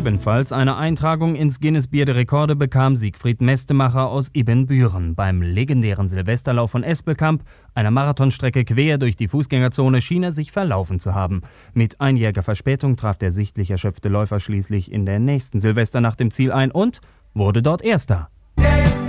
Ebenfalls eine Eintragung ins Guinness-Buch der Rekorde bekam Siegfried Mestemacher aus Ibbenbüren. Beim legendären Silvesterlauf von Espelkamp, einer Marathonstrecke quer durch die Fußgängerzone, schien er sich verlaufen zu haben. Mit einjähriger Verspätung traf der sichtlich erschöpfte Läufer schließlich in der nächsten Silvesternacht im Ziel ein und wurde dort Erster.